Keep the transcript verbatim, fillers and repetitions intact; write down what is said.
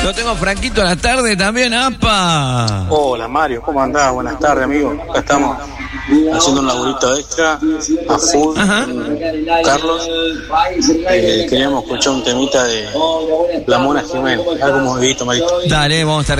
Lo tengo Franquito a la tarde también, ¡apa! Hola Mario, ¿cómo andás? Buenas tardes, amigo. Acá estamos haciendo un laburito extra a full. Ajá. Carlos, eh, queríamos escuchar un temita de La Mona Jiménez. Algo hemos visto, Marito. Dale, vamos a estar